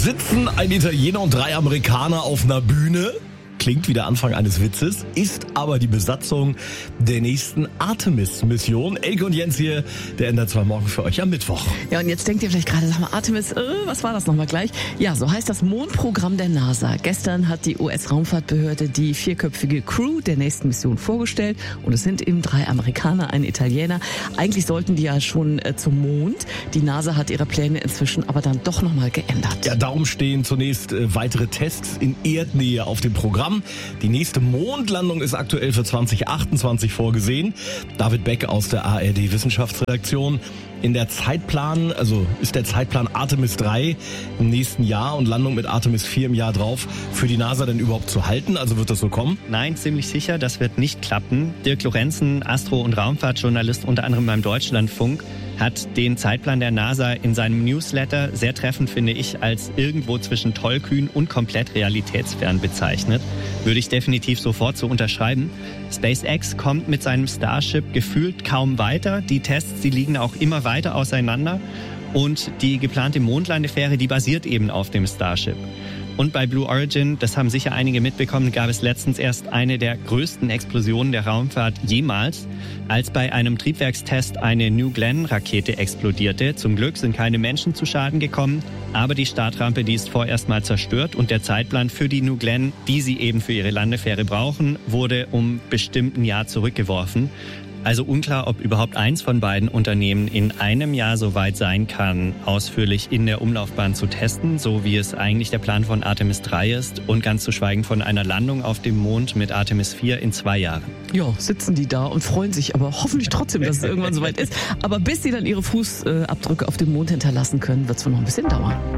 Sitzen ein Italiener und 3 Amerikaner auf einer Bühne. Klingt wie der Anfang eines Witzes, ist aber die Besatzung der nächsten Artemis-Mission. Elke und Jens hier, der ändert zwar morgen für euch am Mittwoch. Ja, und jetzt denkt ihr vielleicht gerade, sag mal, Artemis, was war das nochmal gleich? Ja, so heißt das Mondprogramm der NASA. Gestern hat die US-Raumfahrtbehörde die 4-köpfige Crew der nächsten Mission vorgestellt. Und es sind eben 3 Amerikaner, ein Italiener. Eigentlich sollten die ja schon zum Mond. Die NASA hat ihre Pläne inzwischen aber dann doch nochmal geändert. Ja, darum stehen zunächst weitere Tests in Erdnähe auf dem Programm. Die nächste Mondlandung ist aktuell für 2028 vorgesehen. David Beck aus der ARD-Wissenschaftsredaktion. Ist der Zeitplan Artemis 3 im nächsten Jahr und Landung mit Artemis 4 im Jahr drauf für die NASA denn überhaupt zu halten? Also wird das so kommen? Nein, ziemlich sicher, das wird nicht klappen. Dirk Lorenzen, Astro- und Raumfahrtjournalist unter anderem beim Deutschlandfunk, hat den Zeitplan der NASA in seinem Newsletter sehr treffend, finde ich, als irgendwo zwischen tollkühn und komplett realitätsfern bezeichnet. Würde ich definitiv sofort so unterschreiben. SpaceX kommt mit seinem Starship gefühlt kaum weiter. Die Tests, die liegen auch immer weiter auseinander. Und die geplante Mondlandefähre, die basiert eben auf dem Starship. Und bei Blue Origin, das haben sicher einige mitbekommen, gab es letztens erst eine der größten Explosionen der Raumfahrt jemals, als bei einem Triebwerkstest eine New Glenn-Rakete explodierte. Zum Glück sind keine Menschen zu Schaden gekommen, aber die Startrampe, die ist vorerst mal zerstört und der Zeitplan für die New Glenn, die sie eben für ihre Landefähre brauchen, wurde um bestimmt ein Jahr zurückgeworfen. Also unklar, ob überhaupt eins von beiden Unternehmen in einem Jahr so weit sein kann, ausführlich in der Umlaufbahn zu testen, so wie es eigentlich der Plan von Artemis 3 ist und ganz zu schweigen von einer Landung auf dem Mond mit Artemis 4 in 2 Jahren. Ja, sitzen die da und freuen sich aber hoffentlich trotzdem, dass es irgendwann soweit ist. Aber bis sie dann ihre Fußabdrücke auf dem Mond hinterlassen können, wird es wohl noch ein bisschen dauern.